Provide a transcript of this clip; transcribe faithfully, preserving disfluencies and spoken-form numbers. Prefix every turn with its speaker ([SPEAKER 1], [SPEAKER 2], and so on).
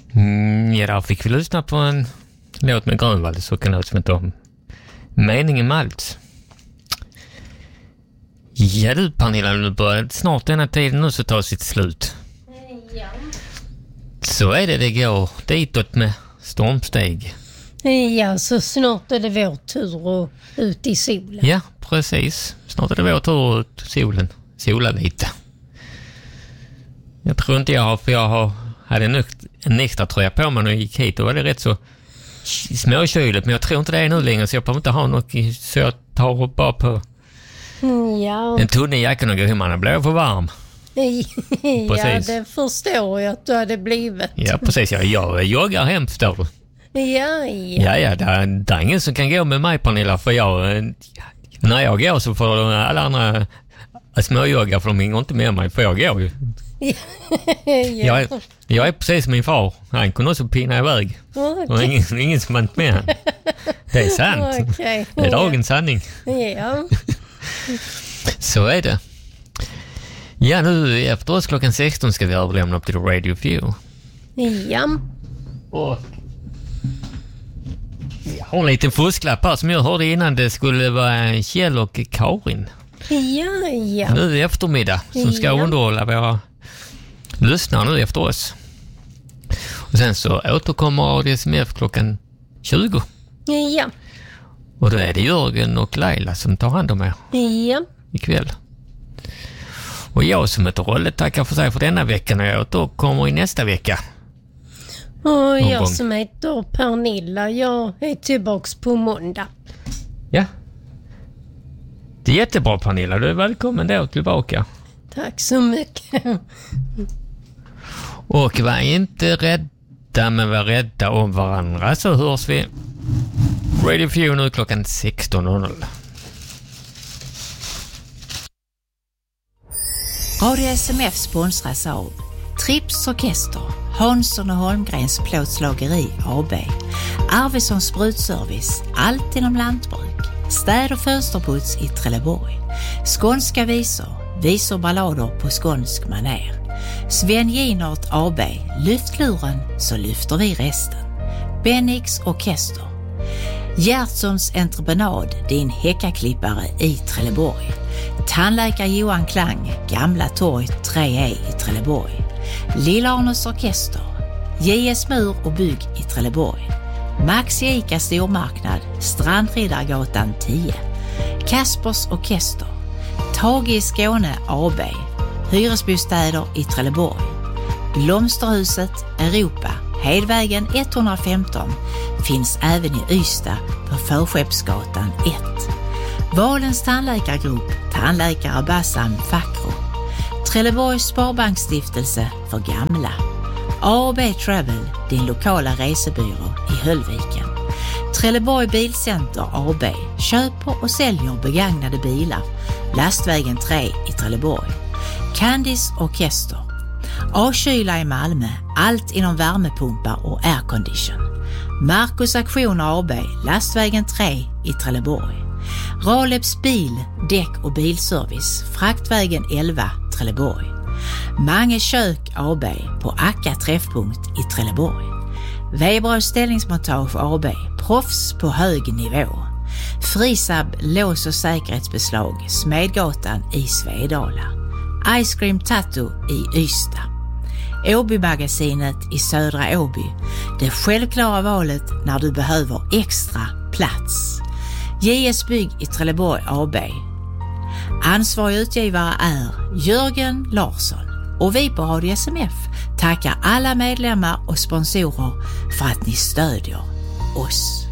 [SPEAKER 1] Mm, ja, där fick vi lyssna på en låt med Grönvall, så kan låt som heter om Meningen med allt. Ja du Pernilla, nu börjar snart denna tiden nu så tar sitt slut.
[SPEAKER 2] Ja.
[SPEAKER 1] Så är det det går ditåt med stormsteg.
[SPEAKER 2] Ja, så snart är det vår tur att ut i solen.
[SPEAKER 1] Ja, precis. Snart är det vår tur ut solen. Sola lite. Jag tror inte jag har, för jag har, hade en, en extra tröja på mig när jag gick hit. Då var det rätt så småkyligt, men jag tror inte det är nu längre, så jag behöver inte ha något, så jag tar bara på
[SPEAKER 2] Ja.
[SPEAKER 1] en tunn i jackan och går hem. Man blir för varm.
[SPEAKER 2] Ja, det förstår jag att du hade blivit.
[SPEAKER 1] Ja, precis. Jag, jag joggar hem, förstår du.
[SPEAKER 2] Ja, ja.
[SPEAKER 1] Ja, ja, det är, det är ingen som kan gå med mig, Pernilla, för jag, när jag går så får alla andra småjogga, för de hänger inte med mig, för jag går ju.
[SPEAKER 2] Ja.
[SPEAKER 1] Jag, är, jag är precis som min far. Han kunde också pina iväg.
[SPEAKER 2] Okay.
[SPEAKER 1] Och ingen, ingen som inte med han. Det är sant.
[SPEAKER 2] Okay.
[SPEAKER 1] Det är dagens sanning.
[SPEAKER 2] Ja.
[SPEAKER 1] Så är det. Ja, nu efter oss klockan sexton ska vi överlämna upp till Radio View.
[SPEAKER 2] Ja.
[SPEAKER 1] Och jag har en liten fusklapp här som jag hörde innan det skulle vara Kjell och Karin.
[SPEAKER 2] Ja, ja.
[SPEAKER 1] Nu i eftermiddag som ska
[SPEAKER 2] Ja.
[SPEAKER 1] underhålla våra lyssnare nu efter oss. Och sen så återkommer A D S M F klockan tjugo.
[SPEAKER 2] Ja.
[SPEAKER 1] Och då är det Jörgen och Leila som tar hand om er
[SPEAKER 2] Ja.
[SPEAKER 1] ikväll. Och jag som heter Rolle tackar för sig för denna veckan, och jag återkommer i nästa vecka.
[SPEAKER 2] Och jag
[SPEAKER 1] gång.
[SPEAKER 2] som heter Pernilla, jag är tillbaks på måndag.
[SPEAKER 1] Ja. Det är jättebra, Pernilla. Du är välkommen då tillbaka.
[SPEAKER 2] Tack så mycket.
[SPEAKER 1] Och var inte rädda, men var rädda om varandra, så hörs vi Radio View nu klockan sexton noll noll.
[SPEAKER 3] Radio S M F sponsras av Trips Orkester, Hansson och Holmgrens plåtslageri A B, Arvidsson Sprutservice, allt inom lantbruk, städ- och fönsterputs i Trelleborg, skånska visor, visor ballader på skånsk maner, Sven Ginart A B, lyft luren så lyfter vi resten, Bennix Orkester, Gertsons entreprenad, din häckaklippare i Trelleborg, tandläkare Johan Klang, Gamla torg tre E i Trelleborg, Lilla Arnes Orkester, J S Mur och bygg i Trelleborg, Max Ica stormarknad, Strandriddargatan tio, Kaspers Orkester, Tage i Skåne A B, hyresbostäder i Trelleborg, Blomsterhuset Europa, Hedvägen etthundrafemton, finns även i Ystad på Förskeppsgatan ett. Valens tandläkargrupp, tandläkare Bassam Fakro, Trelleborgs Sparbanksstiftelse för gamla, A och B Travel, din lokala resebyrå i Höllviken, Trelleborg Bilcenter A B, köper och säljer begagnade bilar, Lastvägen tre i Trelleborg, Candice Orkester, A-kyla i Malmö, allt inom värmepumpar och aircondition, Marcus Aktioner A B, Lastvägen tre i Trelleborg, Raleps bil, däck och bilservice, Fraktvägen elva, Trelleborg, Mange kök A B på Akka träffpunkt i Trelleborg, Weberös ställningsmontage A B, proffs på hög nivå, Frisab lås- och säkerhetsbeslag, Smedgatan i Svedala, Ice Cream Tattoo i Ystad, Åby-magasinet i Södra Åby, det självklara valet när du behöver extra plats, J S Bygg i Trelleborg A B. Ansvarig utgivare är Jörgen Larsson, och vi på Radio S M F tackar alla medlemmar och sponsorer för att ni stödjer oss.